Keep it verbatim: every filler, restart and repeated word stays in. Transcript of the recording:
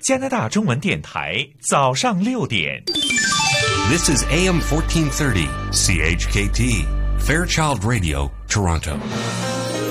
加拿大中文电台早上六点。 This is A M fourteen thirty, C H K T, Fairchild Radio, Toronto.